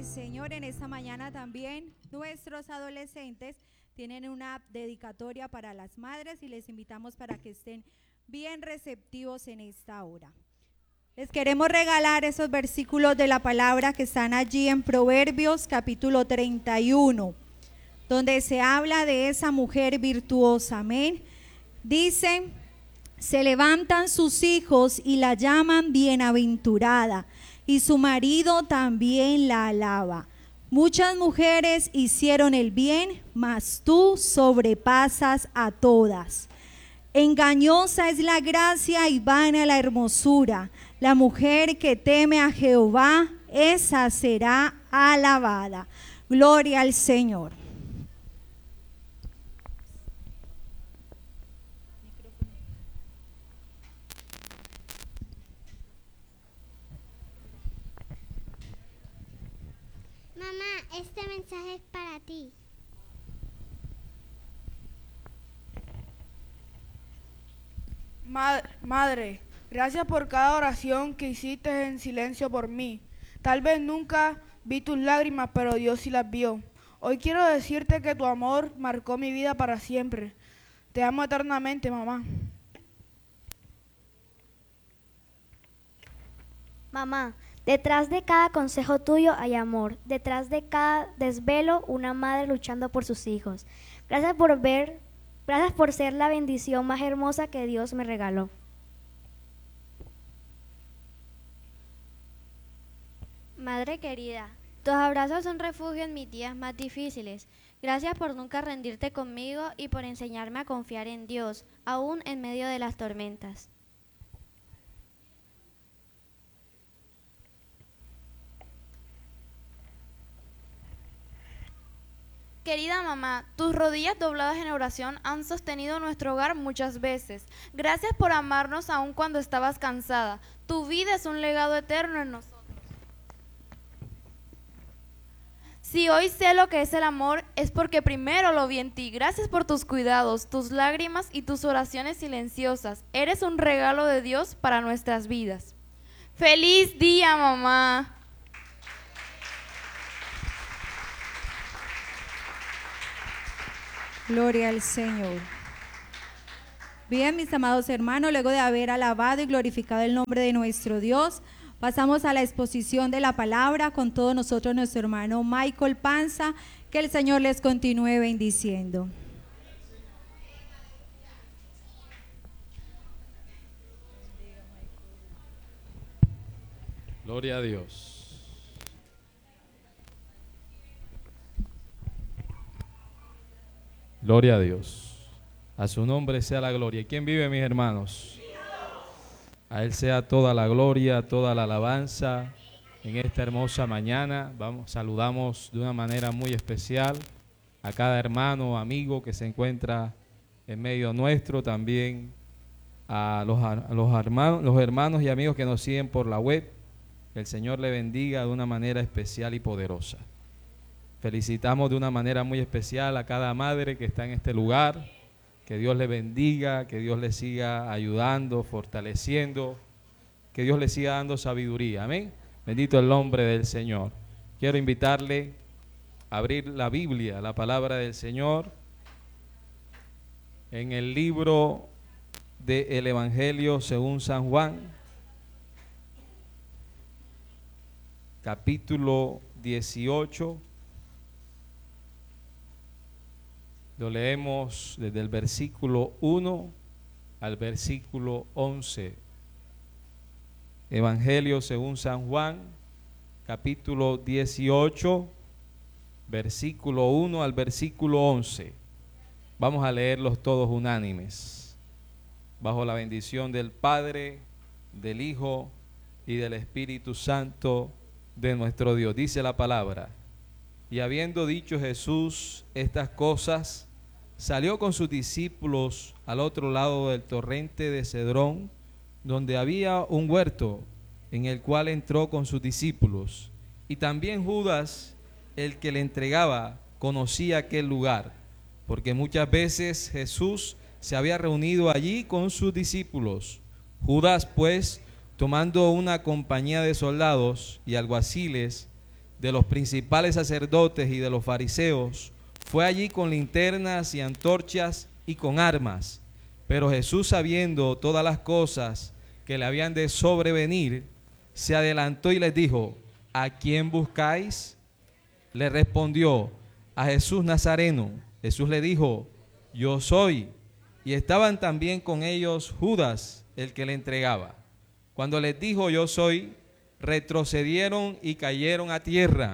Señor. En esta mañana también nuestros adolescentes tienen una dedicatoria para las madres y les invitamos para que estén bien receptivos en esta hora. Les queremos regalar esos versículos de la palabra que están allí en Proverbios capítulo 31, donde se habla de esa mujer virtuosa. Amén. Dice: se levantan sus hijos y la llaman bienaventurada, y su marido también la alaba. Muchas mujeres hicieron el bien, mas tú sobrepasas a todas. Engañosa es la gracia y vana la hermosura. La mujer que teme a Jehová, esa será alabada. Gloria al Señor. Mamá, este mensaje es para ti. Madre, gracias por cada oración que hiciste en silencio por mí. Tal vez nunca vi tus lágrimas, pero Dios sí las vio. Hoy quiero decirte que tu amor marcó mi vida para siempre. Te amo eternamente, mamá. Mamá, detrás de cada consejo tuyo hay amor. Detrás de cada desvelo, una madre luchando por sus hijos. Gracias por ser la bendición más hermosa que Dios me regaló. Madre querida, tus abrazos son refugio en mis días más difíciles. Gracias por nunca rendirte conmigo y por enseñarme a confiar en Dios, aún en medio de las tormentas. Querida mamá, tus rodillas dobladas en oración han sostenido nuestro hogar muchas veces. Gracias por amarnos aun cuando estabas cansada. Tu vida es un legado eterno en nosotros. Si hoy sé lo que es el amor, es porque primero lo vi en ti. Gracias por tus cuidados, tus lágrimas y tus oraciones silenciosas. Eres un regalo de Dios para nuestras vidas. ¡Feliz día, mamá! Gloria al Señor. Bien, mis amados hermanos, luego de haber alabado y glorificado el nombre de nuestro Dios, pasamos a la exposición de la palabra con todos nosotros, nuestro hermano Michael Panza. Que el Señor les continúe bendiciendo. Gloria a Dios. Gloria a Dios. A su nombre sea la gloria. ¿Quién vive, mis hermanos? A Él sea toda la gloria, toda la alabanza en esta hermosa mañana. Saludamos de una manera muy especial a cada hermano, amigo que se encuentra en medio nuestro, también a los hermanos y amigos que nos siguen por la web. Que el Señor le bendiga de una manera especial y poderosa. Felicitamos de una manera muy especial a cada madre que está en este lugar. Que Dios le bendiga, que Dios le siga ayudando, fortaleciendo, que Dios le siga dando sabiduría. Amén. Bendito el nombre del Señor. Quiero invitarle a abrir la Biblia, la palabra del Señor, en el libro del Evangelio según San Juan, capítulo 18. Lo leemos desde el versículo 1 al versículo 11. Evangelio según San Juan, capítulo 18, versículo 1 al versículo 11. Vamos a leerlos todos unánimes, bajo la bendición del Padre, del Hijo y del Espíritu Santo de nuestro Dios. Dice la palabra: y habiendo dicho Jesús estas cosas, salió con sus discípulos al otro lado del torrente de Cedrón, donde había un huerto, en el cual entró con sus discípulos. Y también Judas, el que le entregaba, conocía aquel lugar, porque muchas veces Jesús se había reunido allí con sus discípulos. Judas, pues, tomando una compañía de soldados y alguaciles, de los principales sacerdotes y de los fariseos, fue allí con linternas y antorchas y con armas. Pero Jesús, sabiendo todas las cosas que le habían de sobrevenir, se adelantó y les dijo: ¿a quién buscáis? Le respondió: a Jesús Nazareno. Jesús le dijo: yo soy. Y estaban también con ellos Judas, el que le entregaba. Cuando les dijo: yo soy, retrocedieron y cayeron a tierra.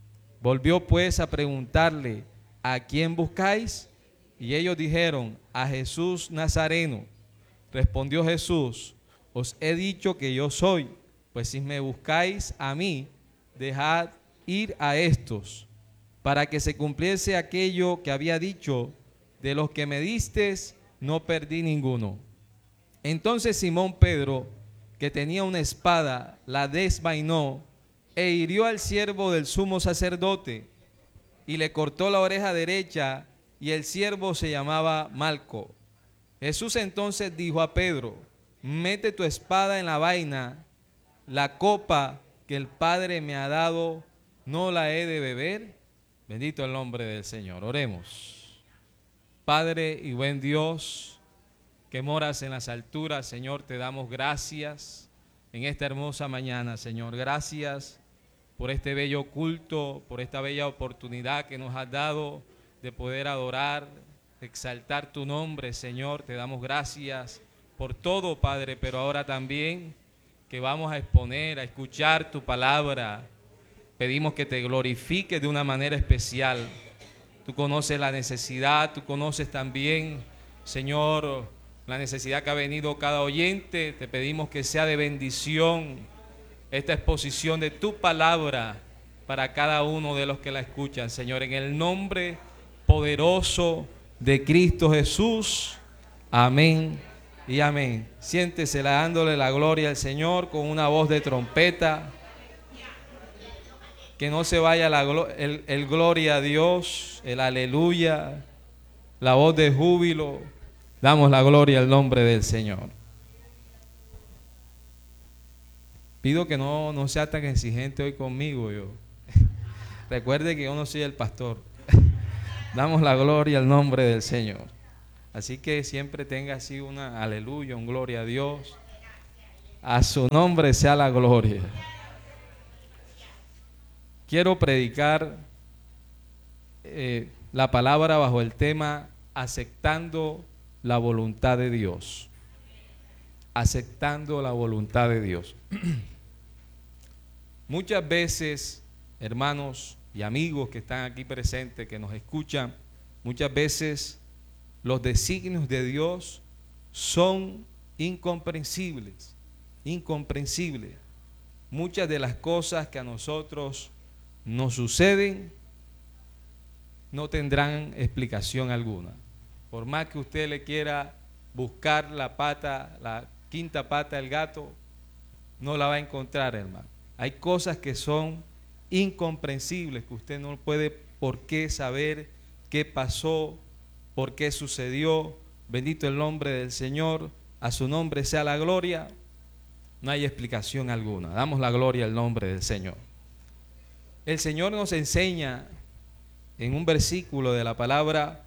Volvió pues a preguntarle: ¿a quién buscáis? Y ellos dijeron: a Jesús Nazareno. Respondió Jesús: os he dicho que yo soy. Pues si me buscáis a mí, dejad ir a estos, para que se cumpliese aquello que había dicho: de los que me distes, no perdí ninguno. Entonces Simón Pedro, que tenía una espada, la desvainó e hirió al siervo del sumo sacerdote y le cortó la oreja derecha, y el siervo se llamaba Malco. Jesús entonces dijo a Pedro: mete tu espada en la vaina. La copa que el Padre me ha dado, ¿no la he de beber? Bendito el nombre del Señor. Oremos. Padre y buen Dios, que moras en las alturas, Señor, te damos gracias en esta hermosa mañana, Señor. Gracias por este bello culto, por esta bella oportunidad que nos has dado de poder adorar, exaltar tu nombre, Señor. Te damos gracias por todo, Padre, pero ahora también que vamos a exponer, a escuchar tu palabra. Pedimos que te glorifiques de una manera especial. Tú conoces la necesidad, tú conoces también, Señor, la necesidad que ha venido cada oyente. Te pedimos que sea de bendición esta exposición de tu palabra para cada uno de los que la escuchan, Señor, en el nombre poderoso de Cristo Jesús. Amén y amén. Siéntese dándole la gloria al Señor con una voz de trompeta. Que no se vaya el gloria a Dios, el aleluya, la voz de júbilo. Damos la gloria al nombre del Señor. Pido que no sea tan exigente hoy conmigo yo. Recuerde que yo no soy el pastor. Damos la gloria al nombre del Señor. Así que siempre tenga así una aleluya, un gloria a Dios. A su nombre sea la gloria. Quiero predicar la palabra bajo el tema aceptando la voluntad de Dios. Aceptando la voluntad de Dios. Muchas veces, hermanos y amigos que están aquí presentes, que nos escuchan, muchas veces los designios de Dios son incomprensibles, incomprensibles. Muchas de las cosas que a nosotros nos suceden no tendrán explicación alguna. Por más que usted le quiera buscar la quinta pata del gato, no la va a encontrar, hermano. Hay cosas que son incomprensibles, que usted no puede por qué saber qué pasó, por qué sucedió. Bendito el nombre del Señor, a su nombre sea la gloria. No hay explicación alguna. Damos la gloria al nombre del Señor. El Señor nos enseña en un versículo de la palabra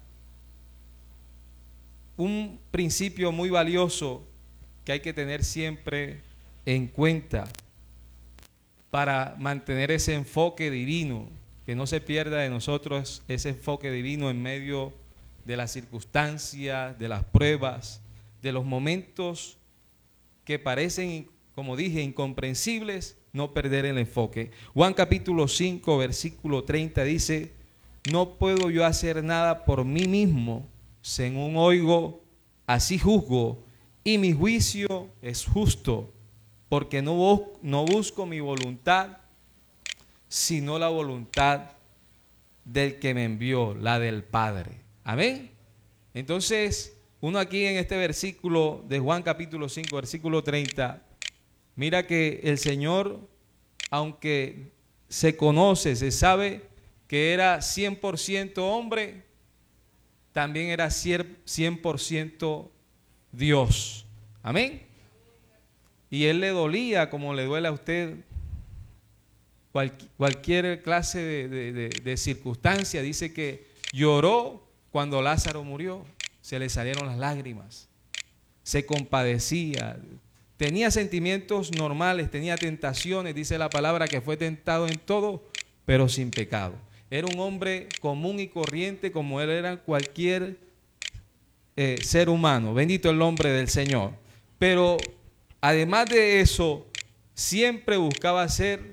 un principio muy valioso que hay que tener siempre en cuenta para mantener ese enfoque divino, que no se pierda de nosotros ese enfoque divino en medio de las circunstancias, de las pruebas, de los momentos que parecen, como dije, incomprensibles. No perder el enfoque. Juan capítulo 5 versículo 30 dice: no puedo yo hacer nada por mí mismo, según oigo, así juzgo, y mi juicio es justo, porque no busco mi voluntad, sino la voluntad del que me envió, la del Padre. Amén. Entonces, uno aquí en este versículo de Juan capítulo 5, versículo 30, mira que el Señor, aunque se conoce, se sabe que era 100% hombre, también era 100% Dios. Amén. Y Él le dolía como le duele a usted cualquier clase de circunstancia. Dice que lloró cuando Lázaro murió, se le salieron las lágrimas, se compadecía, tenía sentimientos normales, tenía tentaciones, dice la palabra que fue tentado en todo, pero sin pecado. Era un hombre común y corriente como él era cualquier ser humano. Bendito el nombre del Señor. Pero además de eso, siempre buscaba hacer,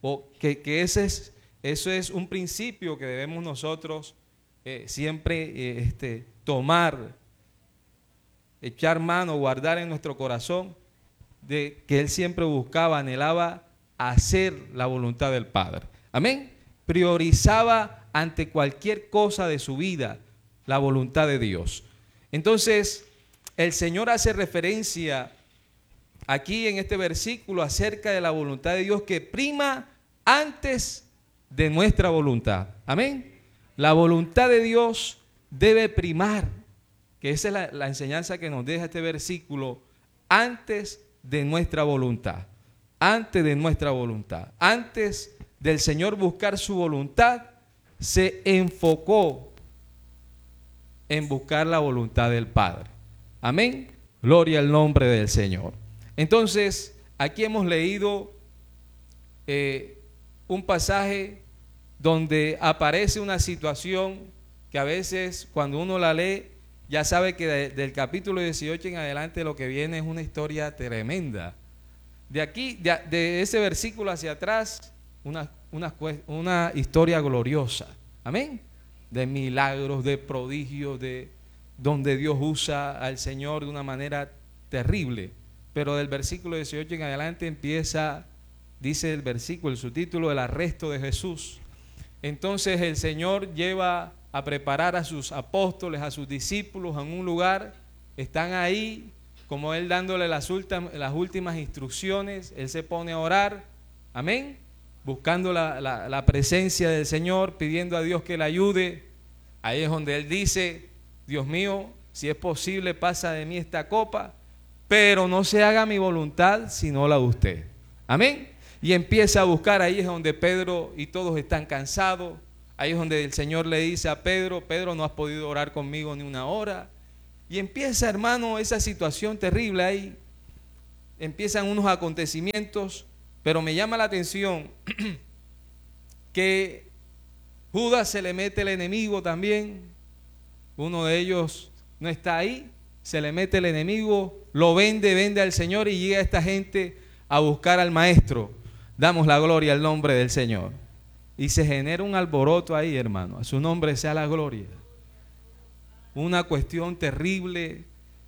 eso es un principio que debemos nosotros siempre tomar, echar mano, guardar en nuestro corazón, de que él siempre buscaba, anhelaba hacer la voluntad del Padre. Amén. Priorizaba ante cualquier cosa de su vida la voluntad de Dios. Entonces, el Señor hace referencia aquí en este versículo acerca de la voluntad de Dios que prima antes de nuestra voluntad. Amén. La voluntad de Dios debe primar, que esa es la enseñanza que nos deja este versículo, antes de nuestra voluntad. Antes de nuestra voluntad. Antes del Señor buscar su voluntad, se enfocó en buscar la voluntad del Padre. Amén. Gloria al nombre del Señor. Entonces, aquí hemos leído un pasaje donde aparece una situación que a veces cuando uno la lee, ya sabe que del capítulo 18 en adelante lo que viene es una historia tremenda. De aquí, de ese versículo hacia atrás, una historia gloriosa. Amén. De milagros, de prodigios, de donde Dios usa al Señor de una manera terrible. Pero del versículo 18 en adelante empieza, dice el versículo, el subtítulo, el arresto de Jesús. Entonces el Señor lleva a preparar a sus apóstoles, a sus discípulos en un lugar. Están ahí, como Él dándole las últimas instrucciones. Él se pone a orar, amén, buscando la presencia del Señor, pidiendo a Dios que le ayude. Ahí es donde Él dice: Dios mío, si es posible, pasa de mí esta copa, pero no se haga mi voluntad, sino la de usted. Amén. Y empieza a buscar. Ahí es donde Pedro y todos están cansados. Ahí es donde el Señor le dice a Pedro: Pedro, no has podido orar conmigo ni una hora. Y empieza, hermano, esa situación terrible ahí. Empiezan unos acontecimientos, pero me llama la atención que Judas se le mete el enemigo también. Uno de ellos no está ahí, se le mete el enemigo, lo vende al Señor y llega esta gente a buscar al maestro. Damos la gloria al nombre del Señor. Y se genera un alboroto ahí, hermano. A su nombre sea la gloria. Una cuestión terrible.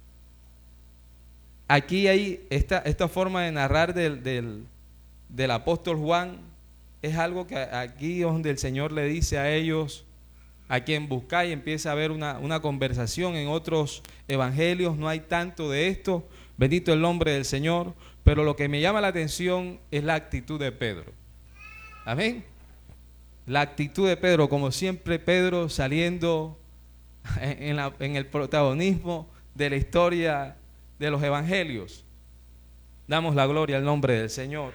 Aquí hay esta forma de narrar del apóstol Juan. Es algo que aquí donde el Señor le dice a ellos: a quien buscáis. Empieza a haber una conversación. En otros evangelios no hay tanto de esto. Bendito el nombre del Señor. Pero lo que me llama la atención es la actitud de Pedro. Amén. La actitud de Pedro, como siempre, Pedro saliendo en el protagonismo de la historia de los evangelios. Damos la gloria al nombre del Señor.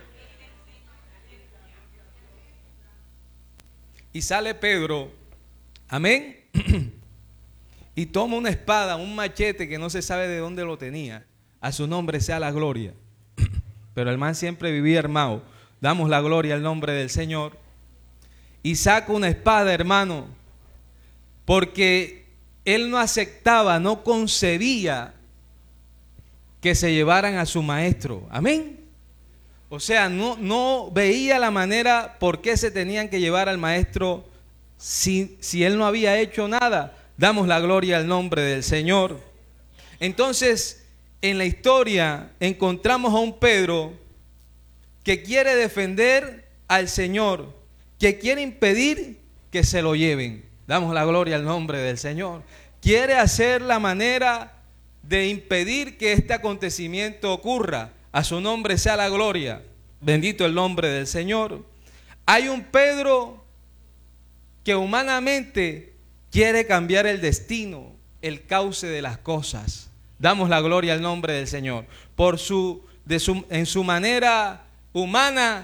Y sale Pedro, amén, y toma una espada, un machete que no se sabe de dónde lo tenía. A su nombre sea la gloria. Pero el man siempre vivía armado. Damos la gloria al nombre del Señor. Y saca una espada, hermano, porque él no aceptaba, no concebía que se llevaran a su maestro. Amén. O sea, no veía la manera por qué se tenían que llevar al maestro si él no había hecho nada. Damos la gloria al nombre del Señor. Entonces, en la historia encontramos a un Pedro que quiere defender al Señor, que quiere impedir que se lo lleven. Damos la gloria al nombre del Señor. Quiere hacer la manera de impedir que este acontecimiento ocurra. A su nombre sea la gloria. Bendito el nombre del Señor. Hay un Pedro que humanamente quiere cambiar el destino, el cauce de las cosas. Damos la gloria al nombre del Señor. En su manera humana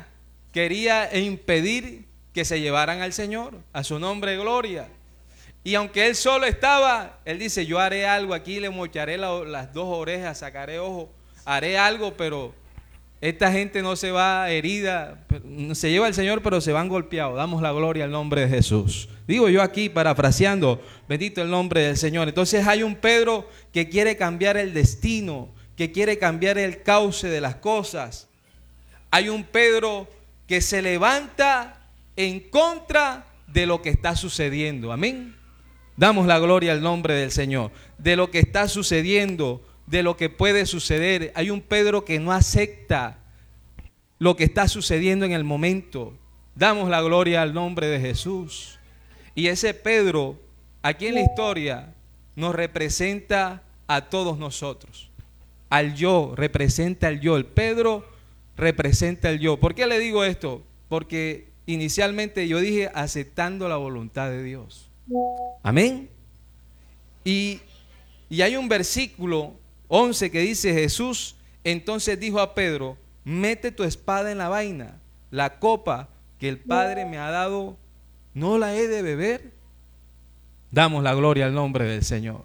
quería impedir que se llevaran al Señor, a su nombre gloria. Y aunque él solo estaba, él dice, yo haré algo aquí, le mocharé las 2 orejas, sacaré ojo, haré algo, pero esta gente no se va herida, se lleva al Señor, pero se van golpeados. Damos la gloria al nombre de Jesús. Digo yo aquí, parafraseando, bendito el nombre del Señor. Entonces hay un Pedro que quiere cambiar el destino, que quiere cambiar el cauce de las cosas. Hay un Pedro que se levanta en contra de lo que está sucediendo. Amén. Damos la gloria al nombre del Señor. De lo que está sucediendo, de lo que puede suceder. Hay un Pedro que no acepta lo que está sucediendo en el momento. Damos la gloria al nombre de Jesús. Y ese Pedro, aquí en la historia, nos representa a todos nosotros. Al yo, representa al yo. El Pedro representa al yo. ¿Por qué le digo esto? Porque inicialmente yo dije aceptando la voluntad de Dios. Amén. Y hay un versículo 11 que dice, Jesús entonces dijo a Pedro, mete tu espada en la vaina, la copa que el Padre me ha dado, ¿no la he de beber? Damos la gloria al nombre del Señor.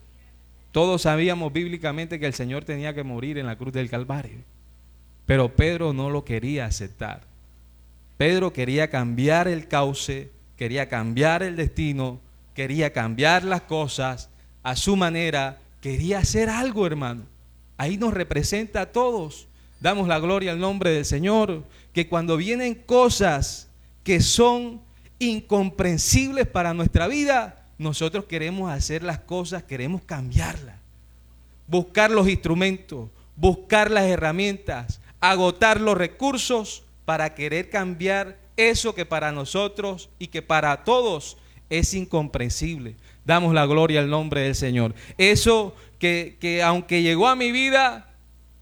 Todos sabíamos bíblicamente que el Señor tenía que morir en la cruz del Calvario, pero Pedro no lo quería aceptar. Pedro quería cambiar el cauce, quería cambiar el destino, quería cambiar las cosas a su manera, quería hacer algo, hermano. Ahí nos representa a todos. Damos la gloria al nombre del Señor, que cuando vienen cosas que son incomprensibles para nuestra vida, nosotros queremos hacer las cosas, queremos cambiarlas, buscar los instrumentos, buscar las herramientas, agotar los recursos para querer cambiar eso que para nosotros y que para todos es incomprensible. Damos la gloria al nombre del Señor. Eso que aunque llegó a mi vida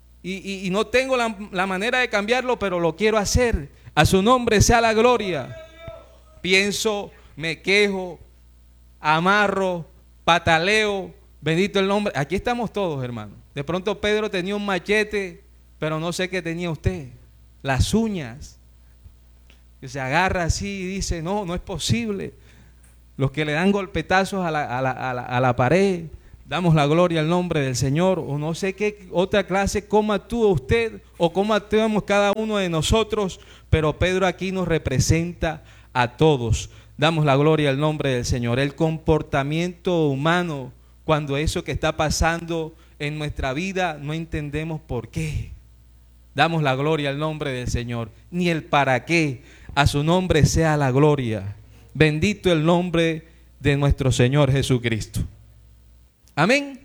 y no tengo la manera de cambiarlo, pero lo quiero hacer. A su nombre sea la gloria. Pienso, me quejo, amarro, pataleo, bendito el nombre. Aquí estamos todos, hermano. De pronto Pedro tenía un machete, pero no sé qué tenía usted. Las uñas. Que se agarra así y dice, no, no es posible. Los que le dan golpetazos a la pared, damos la gloria al nombre del Señor, o no sé qué otra clase, cómo actúa usted o cómo actuamos cada uno de nosotros, pero Pedro aquí nos representa a todos. Damos la gloria al nombre del Señor. El comportamiento humano, cuando eso que está pasando en nuestra vida, no entendemos por qué. Damos la gloria al nombre del Señor, ni el para qué. A su nombre sea la gloria. Bendito el nombre de nuestro Señor Jesucristo. Amén.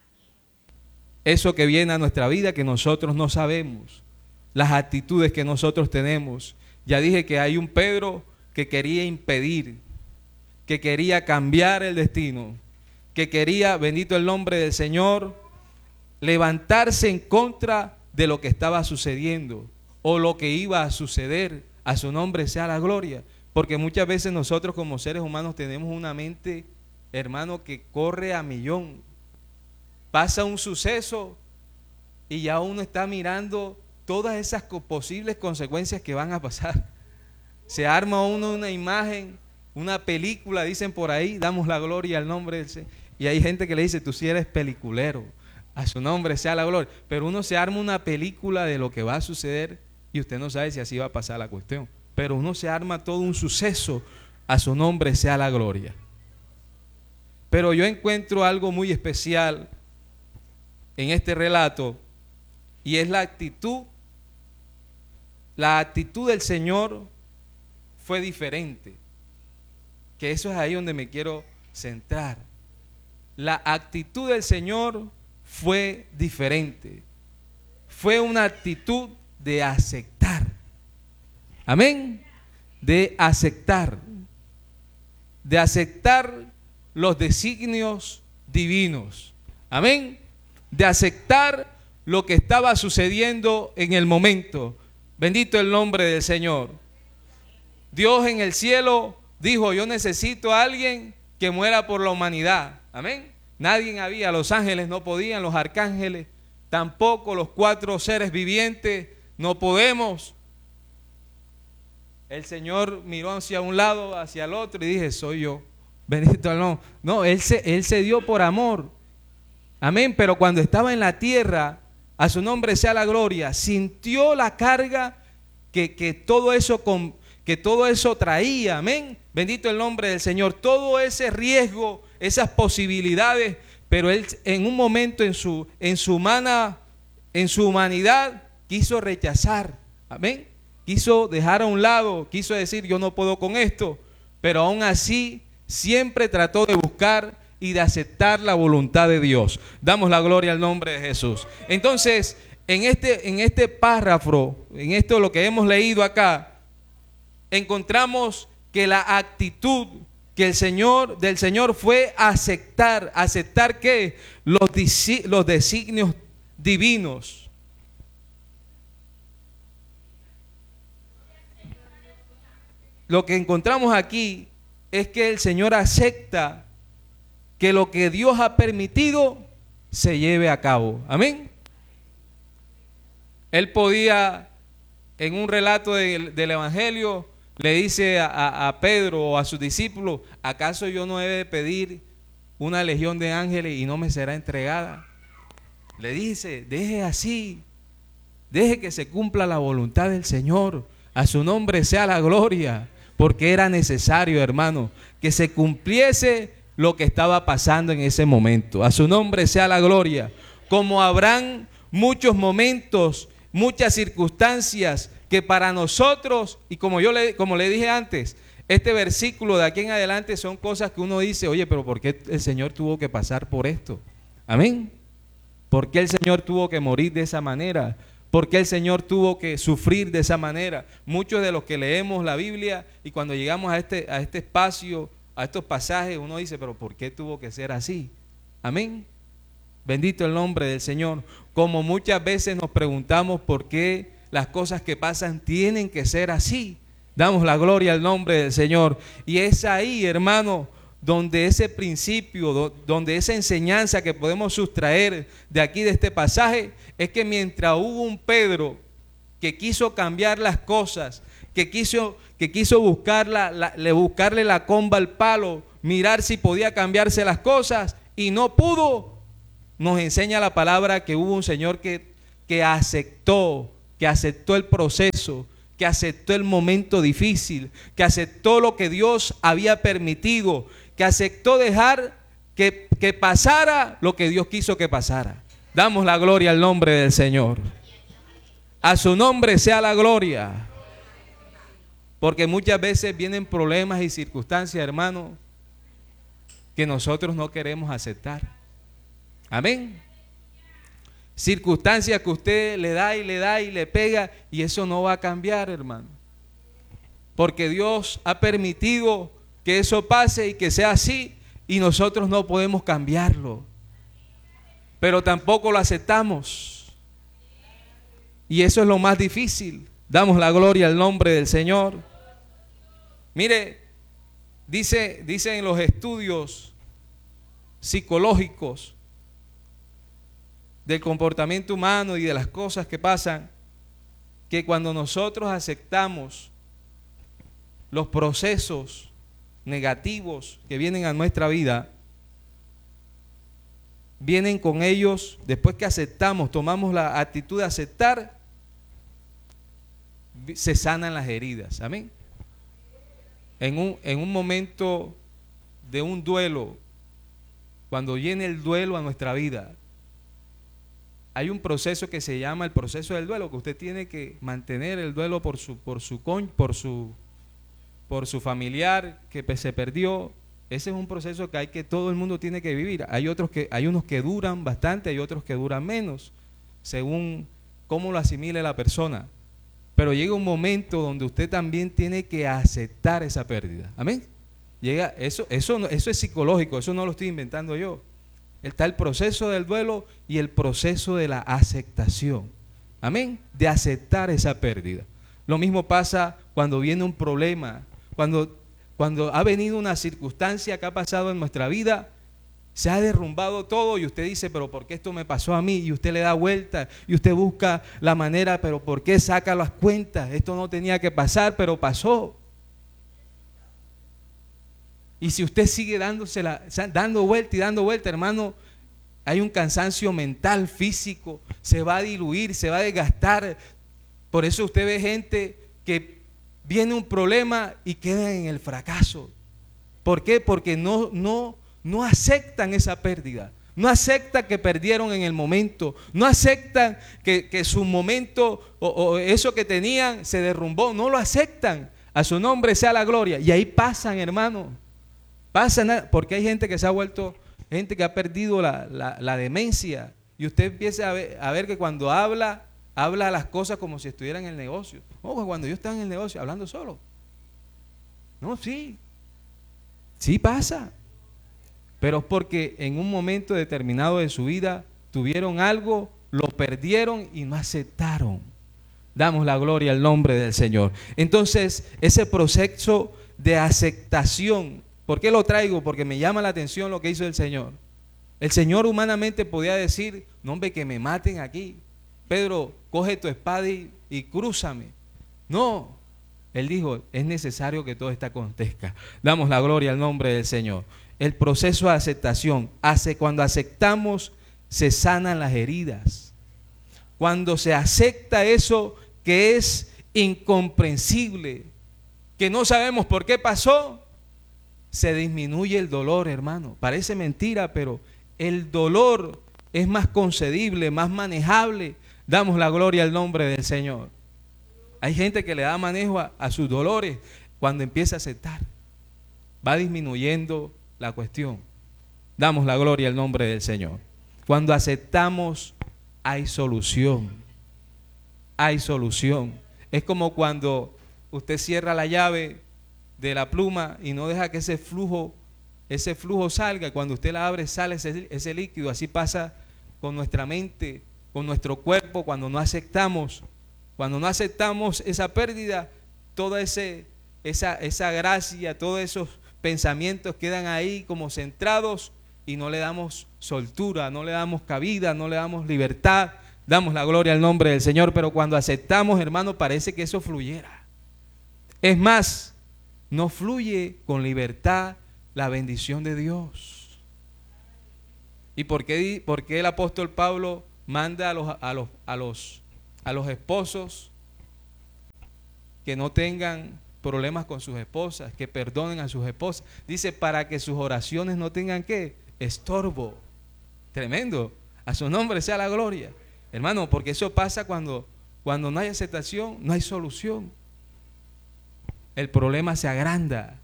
Eso que viene a nuestra vida que nosotros no sabemos, las actitudes que nosotros tenemos. Ya dije que hay un Pedro que quería impedir, que quería cambiar el destino, que quería, bendito el nombre del Señor, levantarse en contra de lo que estaba sucediendo o lo que iba a suceder. A su nombre sea la gloria. Porque muchas veces nosotros como seres humanos tenemos una mente, hermano, que corre a millón. Pasa un suceso y ya uno está mirando todas esas posibles consecuencias que van a pasar. Se arma uno una imagen, una película, dicen por ahí, damos la gloria al nombre del Señor. Y hay gente que le dice, tú sí eres peliculero, a su nombre sea la gloria. Pero uno se arma una película de lo que va a suceder y usted no sabe si así va a pasar la cuestión. Pero uno se arma todo un suceso, a su nombre sea la gloria. Pero yo encuentro algo muy especial en este relato y es la actitud. La actitud del Señor fue diferente, que eso es ahí donde me quiero centrar. La actitud del Señor fue diferente, fue una actitud de aceptar. Amén. De aceptar los designios divinos. Amén. De aceptar lo que estaba sucediendo en el momento. Bendito el nombre del Señor. Dios en el cielo dijo, yo necesito a alguien que muera por la humanidad. Amén. Nadie había, los ángeles no podían, los arcángeles tampoco, los 4 seres vivientes no podemos. El Señor miró hacia un lado, hacia el otro y dije, soy yo. Bendito el nombre. No, él se dio por amor. Amén. Pero cuando estaba en la tierra, a su nombre sea la gloria, sintió la carga que todo eso traía. Amén. Bendito el nombre del Señor. Todo ese riesgo, esas posibilidades, pero él en un momento en su humanidad quiso rechazar. Amén. Quiso dejar a un lado, quiso decir yo no puedo con esto, pero aún así siempre trató de buscar y de aceptar la voluntad de Dios. Damos la gloria al nombre de Jesús. Entonces, en este párrafo, en esto lo que hemos leído acá, encontramos que la actitud que del Señor fue aceptar que los designios divinos. Lo que encontramos aquí es que el Señor acepta que lo que Dios ha permitido se lleve a cabo. Amén. Él podía, en un relato del Evangelio, le dice a Pedro o a sus discípulos, ¿acaso yo no he de pedir una legión de ángeles y no me será entregada? Le dice, deje así, deje que se cumpla la voluntad del Señor, a su nombre sea la gloria. Porque era necesario, hermano, que se cumpliese lo que estaba pasando en ese momento. A su nombre sea la gloria. Como habrán muchos momentos, muchas circunstancias que para nosotros, y como le dije antes, este versículo de aquí en adelante son cosas que uno dice, oye, pero ¿por qué el Señor tuvo que pasar por esto? Amén. ¿Por qué el Señor tuvo que morir de esa manera? ¿Por qué el Señor tuvo que sufrir de esa manera? Muchos de los que leemos la Biblia y cuando llegamos a este espacio, a estos pasajes, uno dice, pero ¿por qué tuvo que ser así? Amén. Bendito el nombre del Señor. Como muchas veces nos preguntamos por qué las cosas que pasan tienen que ser así. Damos la gloria al nombre del Señor. Y es ahí, hermano, donde ese principio, donde esa enseñanza que podemos sustraer de aquí, de este pasaje, es que mientras hubo un Pedro que quiso cambiar las cosas, que quiso buscarle la comba al palo, mirar si podía cambiarse las cosas y no pudo, nos enseña la palabra que hubo un Señor que aceptó el proceso, que aceptó el momento difícil, que aceptó lo que Dios había permitido, que aceptó dejar que pasara lo que Dios quiso que pasara. Damos la gloria al nombre del Señor. A su nombre sea la gloria. Porque muchas veces vienen problemas y circunstancias, hermano, que nosotros no queremos aceptar. Amén. Circunstancias que usted le da y le pega y eso no va a cambiar, hermano. Porque Dios ha permitido que eso pase y que sea así y nosotros no podemos cambiarlo. Pero tampoco lo aceptamos. Y eso es lo más difícil. Damos la gloria al nombre del Señor. Mire, dice en los estudios psicológicos del comportamiento humano y de las cosas que pasan, que cuando nosotros aceptamos los procesos negativos que vienen a nuestra vida, vienen con ellos, después que aceptamos, tomamos la actitud de aceptar, se sanan las heridas. Amén. En un momento de un duelo, cuando viene el duelo a nuestra vida, hay un proceso que se llama el proceso del duelo, que usted tiene que mantener el duelo por su familiar que se perdió. Ese es un proceso que todo el mundo tiene que vivir. Hay unos que duran bastante, hay otros que duran menos, según cómo lo asimile la persona. Pero llega un momento donde usted también tiene que aceptar esa pérdida. Amén. Eso es psicológico, eso no lo estoy inventando yo. Está el proceso del duelo y el proceso de la aceptación. Amén. De aceptar esa pérdida. Lo mismo pasa cuando viene un problema, cuando ha venido una circunstancia que ha pasado en nuestra vida se ha derrumbado todo y usted dice, pero ¿por qué esto me pasó a mí? Y usted le da vuelta y usted busca la manera, pero ¿por qué saca las cuentas? Esto no tenía que pasar, pero pasó. Y si usted sigue dando vuelta, hermano, hay un cansancio mental, físico, se va a diluir, se va a desgastar. Por eso usted ve gente que viene un problema y queda en el fracaso. ¿Por qué? Porque no aceptan esa pérdida. No aceptan que perdieron en el momento. No aceptan que su momento o eso que tenían se derrumbó. No lo aceptan. A su nombre sea la gloria. Y ahí pasan, hermano. Pasan, porque hay gente que se ha vuelto, gente que ha perdido la demencia. Y usted empieza a ver que cuando habla las cosas como si estuviera en el negocio. Ojo, cuando yo estaba en el negocio, hablando solo. No, sí pasa. Pero es porque en un momento determinado de su vida tuvieron algo, lo perdieron y no aceptaron. Damos la gloria al nombre del Señor. Entonces, ese proceso de aceptación, ¿por qué lo traigo? Porque me llama la atención lo que hizo el Señor. El Señor humanamente podía decir, no hombre, que me maten aquí. Pedro, coge tu espada y crúzame. No, Él dijo, es necesario que todo esto acontezca. Damos la gloria al nombre del Señor. El proceso de aceptación, cuando aceptamos, se sanan las heridas. Cuando se acepta eso que es incomprensible, que no sabemos por qué pasó, se disminuye el dolor, hermano. Parece mentira, pero el dolor es más concedible, más manejable. Damos la gloria al nombre del Señor. Hay gente que le da manejo a sus dolores cuando empieza a aceptar. Va disminuyendo la cuestión. Damos la gloria al nombre del Señor. Cuando aceptamos, hay solución. Hay solución. Es como cuando usted cierra la llave de la pluma y no deja que ese flujo salga. Cuando usted la abre, sale ese líquido. Así pasa con nuestra mente, con nuestro cuerpo, cuando no aceptamos esa pérdida, toda esa gracia, todos esos pensamientos quedan ahí como centrados y no le damos soltura, no le damos cabida, no le damos libertad. Damos la gloria al nombre del Señor, pero cuando aceptamos, hermano, parece que eso fluyera. Es más, no fluye con libertad la bendición de Dios. ¿Y por qué el apóstol Pablo manda a los esposos que no tengan problemas con sus esposas, que perdonen a sus esposas? Dice, para que sus oraciones no tengan ¿qué? Estorbo. Tremendo. A su nombre sea la gloria. Hermano, porque eso pasa cuando no hay aceptación, no hay solución. El problema se agranda.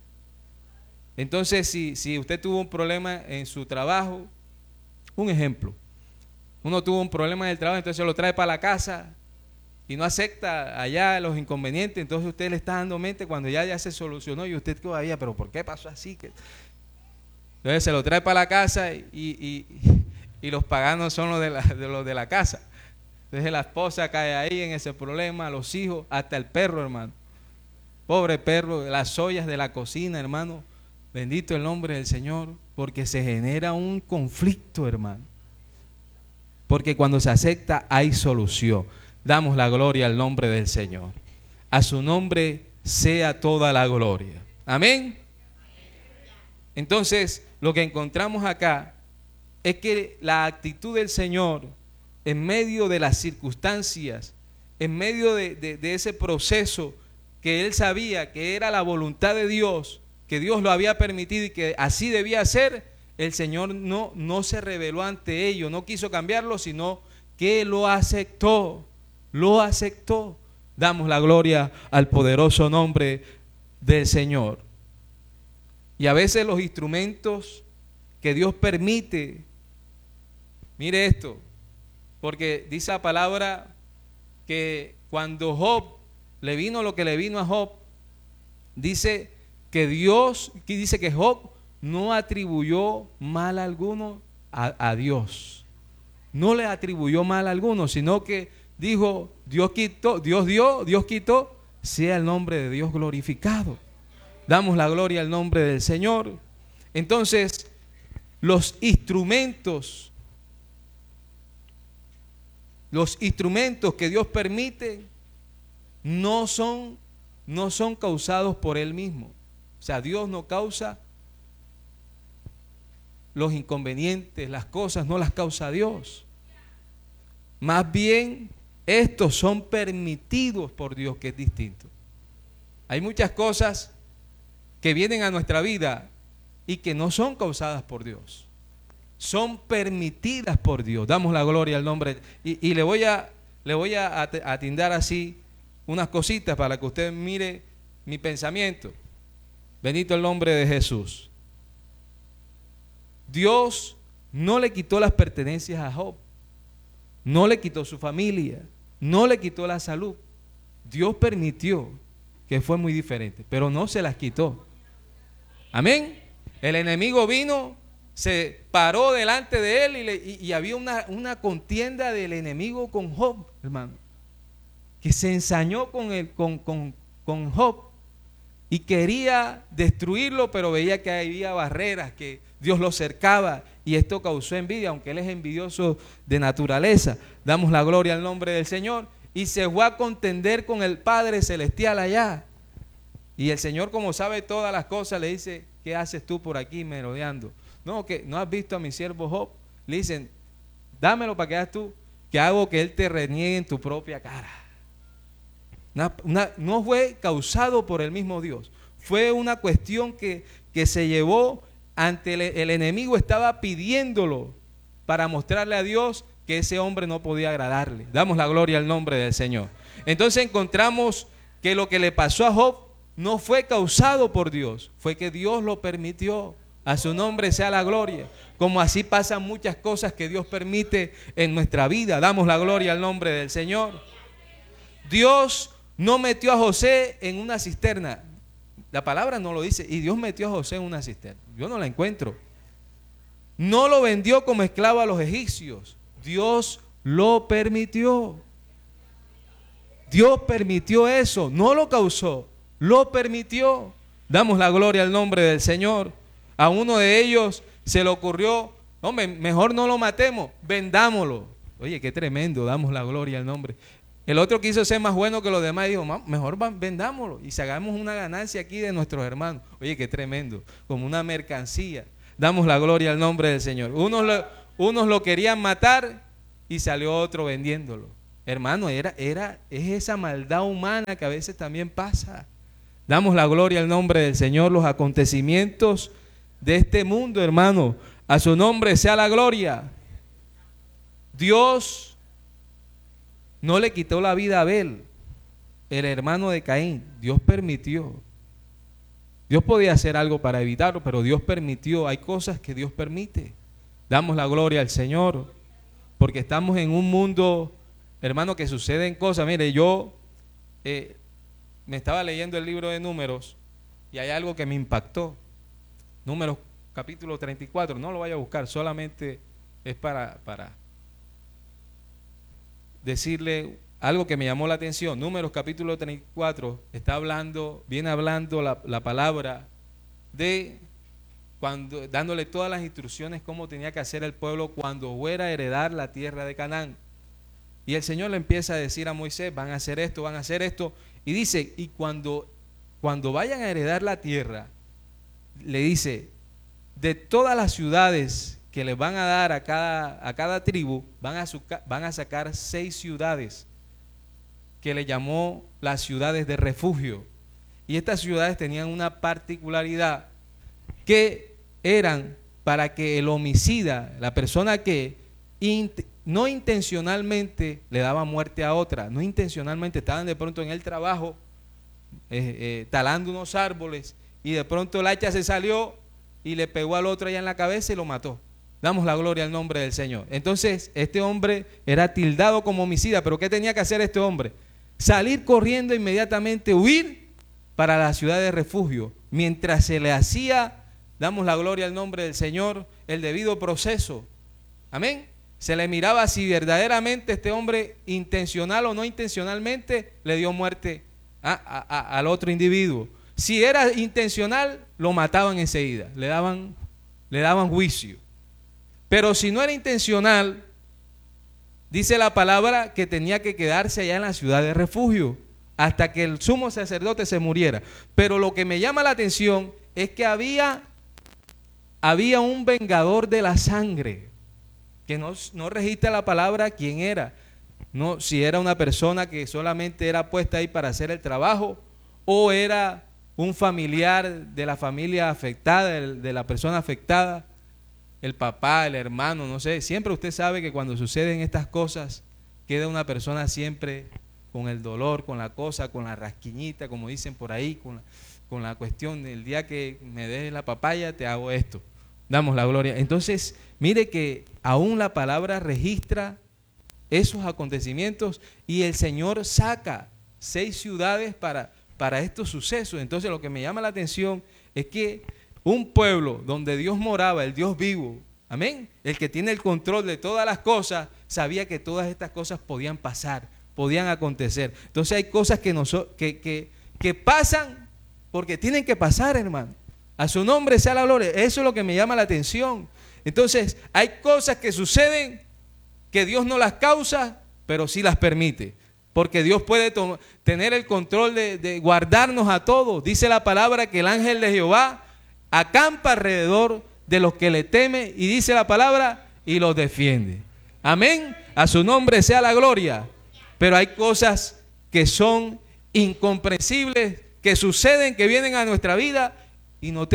Entonces, si usted tuvo un problema en su trabajo, un ejemplo, uno tuvo un problema en el trabajo, entonces lo trae para la casa y no acepta allá los inconvenientes, entonces usted le está dando mente cuando ya se solucionó y usted todavía, pero ¿por qué pasó así? Entonces se lo trae para la casa y los paganos son los de la casa. Entonces la esposa cae ahí en ese problema, los hijos, hasta el perro, hermano. Pobre perro, las ollas de la cocina, hermano. Bendito el nombre del Señor, porque se genera un conflicto, hermano. Porque cuando se acepta hay solución. Damos la gloria al nombre del Señor. A su nombre sea toda la gloria. Amén. Entonces, lo que encontramos acá es que la actitud del Señor en medio de las circunstancias, en medio de ese proceso que Él sabía que era la voluntad de Dios, que Dios lo había permitido y que así debía ser, el Señor no se rebeló ante ello, no quiso cambiarlo, sino que lo aceptó. Lo aceptó. Damos la gloria al poderoso nombre del Señor. Y a veces los instrumentos que Dios permite, mire esto, porque dice la palabra que cuando Job le vino lo que le vino a Job, dice que Job no atribuyó mal alguno a Dios. No le atribuyó mal alguno, sino que dijo, Dios quitó, Dios dio, Dios quitó, sea el nombre de Dios glorificado. Damos la gloria al nombre del Señor. Entonces, los instrumentos que Dios permite no son causados por Él mismo. O sea, Dios no causa los inconvenientes, las cosas no las causa Dios. Más bien, estos son permitidos por Dios, que es distinto. Hay muchas cosas que vienen a nuestra vida y que no son causadas por Dios. Son permitidas por Dios. Damos la gloria al nombre. Y le voy a atindar así unas cositas para que usted mire mi pensamiento. Bendito el nombre de Jesús. Dios no le quitó las pertenencias a Job. No le quitó su familia. No le quitó la salud. Dios permitió, que fue muy diferente, pero no se las quitó. Amén. El enemigo vino, se paró delante de él y había una contienda del enemigo con Job, hermano, que se ensañó con Job y quería destruirlo, pero veía que había barreras, que Dios lo cercaba, y esto causó envidia, aunque él es envidioso de naturaleza. Damos la gloria al nombre del Señor, y se fue a contender con el Padre Celestial allá. Y el Señor, como sabe todas las cosas, le dice: ¿qué haces tú por aquí merodeando? No, que no has visto a mi siervo Job. Le dicen: dámelo para que hagas tú, que hago que él te reniegue en tu propia cara. No fue causado por el mismo Dios, fue una cuestión que se llevó ante el enemigo. Estaba pidiéndolo para mostrarle a Dios que ese hombre no podía agradarle. Damos la gloria al nombre del Señor. Entonces encontramos que lo que le pasó a Job no fue causado por Dios, fue que Dios lo permitió. A su nombre sea la gloria. Como así pasan muchas cosas que Dios permite en nuestra vida. Damos la gloria al nombre del Señor. Dios no metió a José en una cisterna. La palabra no lo dice. Y Dios metió a José en una cisterna. Yo no la encuentro. No lo vendió como esclavo a los egipcios. Dios lo permitió. Dios permitió eso. No lo causó. Lo permitió. Damos la gloria al nombre del Señor. A uno de ellos se le ocurrió: hombre, mejor no lo matemos, vendámoslo. Oye, qué tremendo. Damos la gloria al nombre. El otro quiso ser más bueno que los demás y dijo: mejor vendámoslo y sacamos una ganancia aquí de nuestros hermanos. Oye, qué tremendo, como una mercancía. Damos la gloria al nombre del Señor. Unos lo querían matar y salió otro vendiéndolo. Hermano, es esa maldad humana que a veces también pasa. Damos la gloria al nombre del Señor. Los acontecimientos de este mundo, hermano, a su nombre sea la gloria. Dios no le quitó la vida a Abel, el hermano de Caín. Dios permitió. Dios podía hacer algo para evitarlo, pero Dios permitió. Hay cosas que Dios permite. Damos la gloria al Señor, porque estamos en un mundo, hermano, que suceden cosas. Mire, yo me estaba leyendo el libro de Números y hay algo que me impactó. Números capítulo 34, no lo vaya a buscar, solamente es para decirle algo que me llamó la atención. Números capítulo 34 viene hablando la palabra de dándole todas las instrucciones cómo tenía que hacer el pueblo cuando fuera a heredar la tierra de Canaán. Y el Señor le empieza a decir a Moisés: van a hacer esto, y dice: y cuando vayan a heredar la tierra, le dice: de todas las ciudades que les van a dar a cada tribu, van a sacar 6 ciudades que le llamó las ciudades de refugio. Y estas ciudades tenían una particularidad, que eran para que el homicida, la persona que no intencionalmente le daba muerte a otra, no intencionalmente, estaban de pronto en el trabajo talando unos árboles y de pronto el hacha se salió y le pegó al otro allá en la cabeza y lo mató. Damos la gloria al nombre del Señor. Entonces este hombre era tildado como homicida, pero ¿qué tenía que hacer este hombre? Salir corriendo inmediatamente, huir para la ciudad de refugio, mientras se le hacía, damos la gloria al nombre del Señor, el debido proceso. Amén. Se le miraba si verdaderamente este hombre, intencional o no intencionalmente, le dio muerte al otro individuo. Si era intencional, lo mataban enseguida, le daban juicio. Pero si no era intencional, dice la palabra que tenía que quedarse allá en la ciudad de refugio hasta que el sumo sacerdote se muriera. Pero lo que me llama la atención es que había un vengador de la sangre, que no registra la palabra quién era, no si era una persona que solamente era puesta ahí para hacer el trabajo o era un familiar de la familia afectada, de la persona afectada, el papá, el hermano, no sé. Siempre usted sabe que cuando suceden estas cosas queda una persona siempre con el dolor, con la cosa, con la rasquiñita, como dicen por ahí, con la cuestión del día que me dejes la papaya te hago esto. Damos la gloria. Entonces, mire que aún la palabra registra esos acontecimientos y el Señor saca 6 ciudades para estos sucesos. Entonces, lo que me llama la atención es que un pueblo donde Dios moraba, el Dios vivo, amén, el que tiene el control de todas las cosas, sabía que todas estas cosas podían pasar, podían acontecer. Entonces hay cosas que pasan porque tienen que pasar, hermano. A su nombre sea la gloria. Eso es lo que me llama la atención. Entonces hay cosas que suceden que Dios no las causa, pero sí las permite. Porque Dios puede tener el control de guardarnos a todos. Dice la palabra que el ángel de Jehová acampa alrededor de los que le temen, y dice la palabra, y los defiende. Amén. A su nombre sea la gloria. Pero hay cosas que son incomprensibles, que suceden, que vienen a nuestra vida y no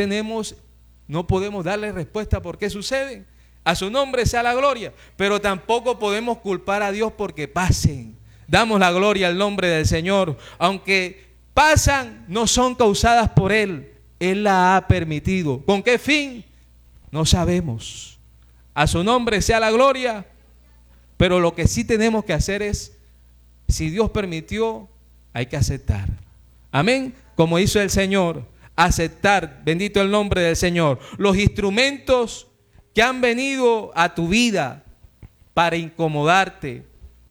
podemos darle respuesta por qué suceden. A su nombre sea la gloria. Pero tampoco podemos culpar a Dios porque pasen. Damos la gloria al nombre del Señor. Aunque pasan, no son causadas por Él. Él la ha permitido. ¿Con qué fin? No sabemos. A su nombre sea la gloria. Pero lo que sí tenemos que hacer es, si Dios permitió, hay que aceptar. Amén. Como hizo el Señor, aceptar, bendito el nombre del Señor, los instrumentos que han venido a tu vida para incomodarte,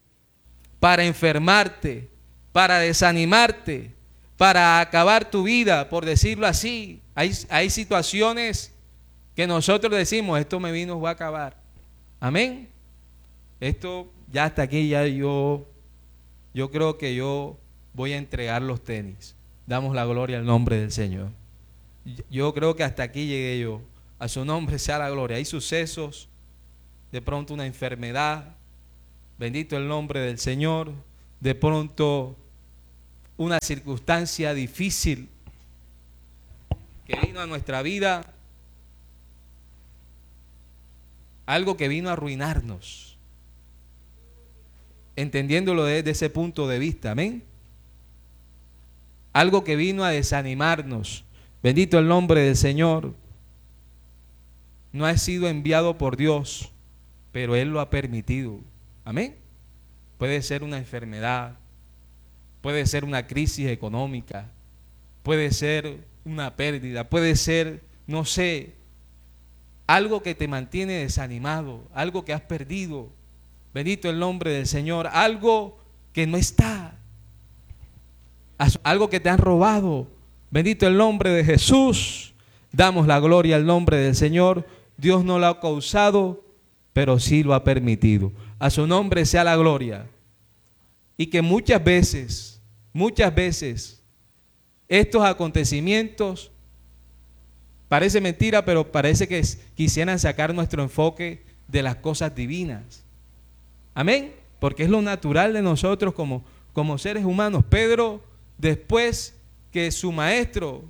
para enfermarte, para desanimarte, para acabar tu vida, por decirlo así. Hay situaciones que nosotros decimos, esto me vino, va a acabar. Amén. Esto ya hasta aquí, ya yo creo que yo voy a entregar los tenis. Damos la gloria al nombre del Señor. Yo creo que hasta aquí llegué yo. A su nombre sea la gloria. Hay sucesos, de pronto una enfermedad, bendito el nombre del Señor, de pronto una circunstancia difícil que vino a nuestra vida, algo que vino a arruinarnos, entendiéndolo desde ese punto de vista, amén. Algo que vino a desanimarnos, bendito el nombre del Señor. No ha sido enviado por Dios, pero Él lo ha permitido, amén. Puede ser una enfermedad, puede ser una crisis económica, puede ser una pérdida, puede ser, no sé, algo que te mantiene desanimado, algo que has perdido, bendito el nombre del Señor, algo que no está, algo que te han robado, bendito el nombre de Jesús. Damos la gloria al nombre del Señor. Dios no lo ha causado, pero sí lo ha permitido. A su nombre sea la gloria. Y que muchas veces, estos acontecimientos, parece mentira, pero parece que quisieran sacar nuestro enfoque de las cosas divinas. Amén. Porque es lo natural de nosotros como seres humanos. Pedro, después que su maestro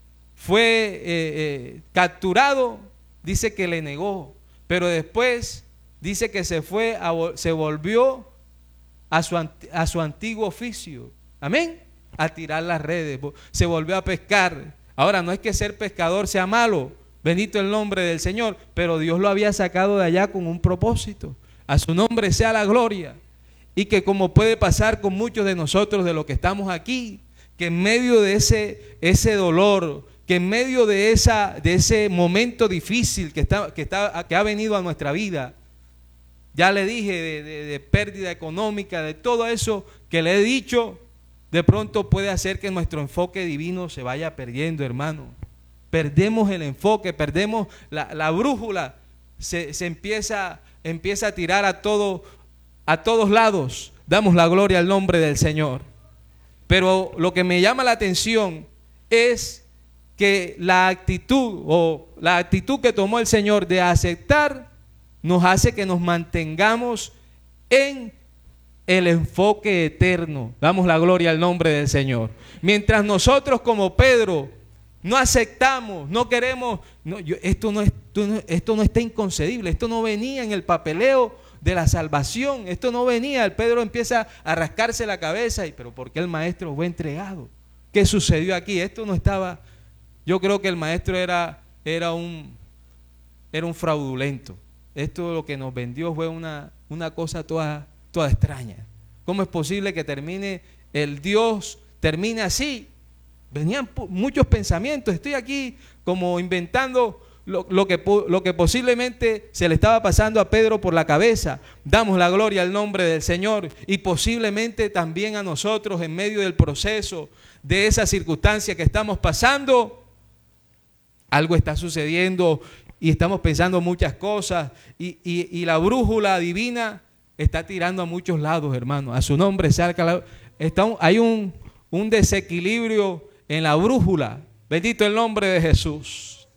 fue capturado, dice que le negó, pero después dice que se volvió a su antiguo oficio, amén, a tirar las redes, se volvió a pescar. Ahora, no es que ser pescador sea malo, bendito el nombre del Señor, pero Dios lo había sacado de allá con un propósito. A su nombre sea la gloria. Y que como puede pasar con muchos de nosotros de los que estamos aquí, que en medio de ese dolor, que en medio de ese momento difícil que ha venido a nuestra vida, ya le dije de pérdida económica, de todo eso que le he dicho, de pronto puede hacer que nuestro enfoque divino se vaya perdiendo, hermano. Perdemos el enfoque, perdemos la brújula, se empieza a tirar a todos lados. Damos la gloria al nombre del Señor. Pero lo que me llama la atención es que la actitud que tomó el Señor de aceptar nos hace que nos mantengamos en el enfoque eterno. Damos la gloria al nombre del Señor. Mientras nosotros como Pedro no aceptamos, no queremos, esto no está inconcebible, esto no venía en el papeleo de la salvación, esto no venía. El Pedro empieza a rascarse la cabeza, pero ¿por qué el maestro fue entregado? ¿Qué sucedió aquí? Esto no estaba. Yo creo que el maestro era un fraudulento. Esto lo que nos vendió fue una cosa toda extraña. ¿Cómo es posible que termine así? Venían muchos pensamientos. Estoy aquí como inventando lo que posiblemente se le estaba pasando a Pedro por la cabeza. Damos la gloria al nombre del Señor, y posiblemente también a nosotros en medio del proceso de esa circunstancia que estamos pasando. Algo está sucediendo y estamos pensando muchas cosas, y la brújula divina está tirando a muchos lados, hermano. A su nombre hay un desequilibrio en la brújula. Bendito el nombre de Jesús.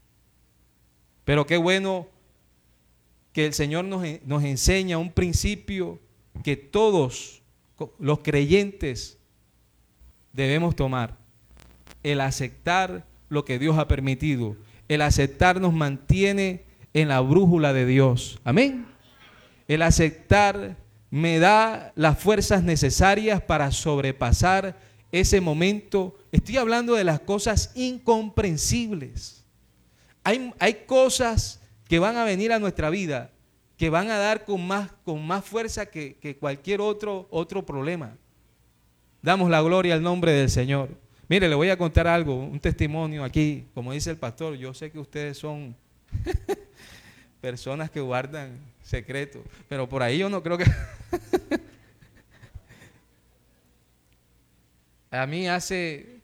Pero qué bueno que el Señor nos enseña un principio que todos los creyentes debemos tomar: el aceptar lo que Dios ha permitido. El aceptar nos mantiene en la brújula de Dios. Amén. El aceptar me da las fuerzas necesarias para sobrepasar ese momento. Estoy hablando de las cosas incomprensibles. Hay cosas que van a venir a nuestra vida que van a dar con más fuerza que cualquier otro problema. Damos la gloria al nombre del Señor. Mire, le voy a contar algo, un testimonio aquí. Como dice el pastor, yo sé que ustedes son personas que guardan secretos, pero por ahí yo no creo que... A mí hace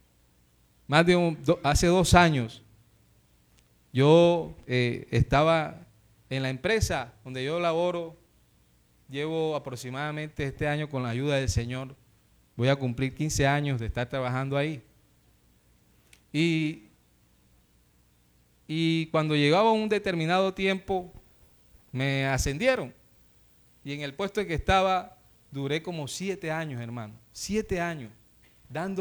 2 años, yo estaba en la empresa donde yo laboro. Llevo aproximadamente este año, con la ayuda del Señor, voy a cumplir 15 años de estar trabajando ahí. Y cuando llegaba un determinado tiempo, me ascendieron. Y en el puesto en que estaba, duré como 7 años, hermano. 7 años, dando